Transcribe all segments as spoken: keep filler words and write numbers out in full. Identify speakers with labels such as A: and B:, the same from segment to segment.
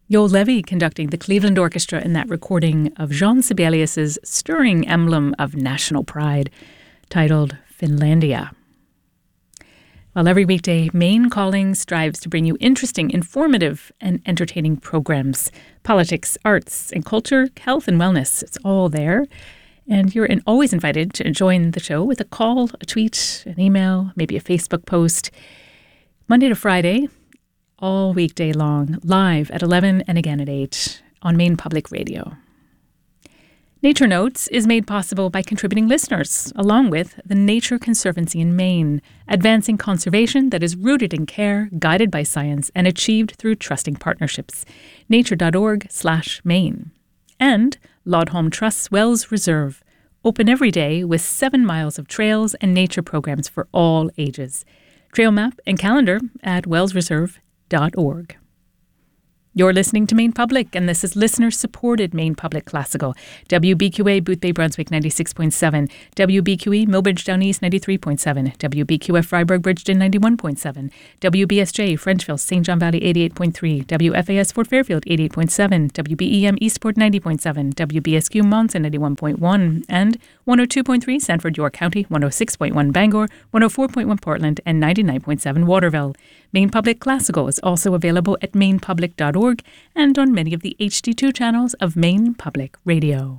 A: Joel Levy conducting the Cleveland Orchestra in that recording of Jean Sibelius's stirring emblem of national pride, titled Finlandia. Well, every weekday, Maine Calling strives to bring you interesting, informative, and entertaining programs. Politics, arts, and culture, health and wellness, it's all there. And you're always invited to join the show with a call, a tweet, an email, maybe a Facebook post. Monday to Friday, all weekday long, live at eleven and again at eight on Maine Public Radio. Nature Notes is made possible by contributing listeners, along with the Nature Conservancy in Maine, advancing conservation that is rooted in care, guided by science, and achieved through trusting partnerships. nature.org slash Maine. And Laudholm Trust's Wells Reserve, open every day with seven miles of trails and nature programs for all ages. Trail map and calendar at wells reserve dot org. You're listening to Maine Public, and this is listener-supported Maine Public Classical. W B Q A Boothbay Brunswick ninety-six point seven, W B Q E Millbridge Down East ninety-three point seven, W B Q F Freiburg Bridgeton ninety-one point seven, W B S J Frenchville Saint John Valley eighty-eight point three, W F A S Fort Fairfield eighty-eight point seven, W B E M Eastport ninety point seven, W B S Q Monson ninety-one point one, and one oh two point three Sanford York County, one oh six point one Bangor, one oh four point one Portland, and ninety-nine point seven Waterville. Maine Public Classical is also available at maine public dot org and on many of the H D two channels of Maine Public Radio.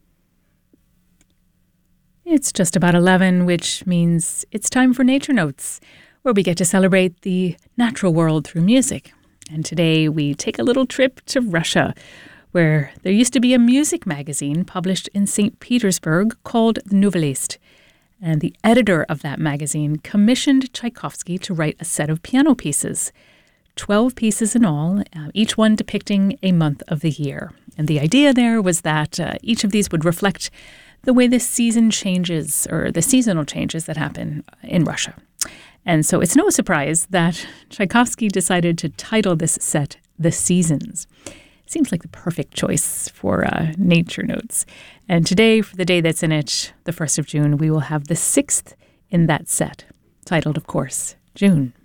A: It's just about eleven, which means it's time for Nature Notes, where we get to celebrate the natural world through music. And today we take a little trip to Russia, where there used to be a music magazine published in Saint Petersburg called the Novelist. And the editor of that magazine commissioned Tchaikovsky to write a set of piano pieces, twelve pieces in all, uh, each one depicting a month of the year. And the idea there was that uh, each of these would reflect the way the season changes, or the seasonal changes that happen in Russia. And so it's no surprise that Tchaikovsky decided to title this set The Seasons. Seems like the perfect choice for uh, Nature Notes. And today, for the day that's in it, the first of June, we will have the sixth in that set, titled, of course, June.